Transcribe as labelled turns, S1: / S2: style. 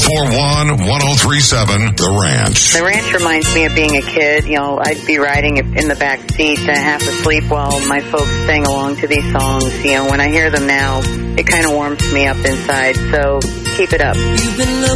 S1: 441-1037, The Ranch.
S2: The Ranch reminds me of being a kid. You know, I'd be riding in the back seat, half asleep while my folks sang along to these songs. You know, when I hear them now, it kind of warms me up inside. So keep it up.
S3: You've been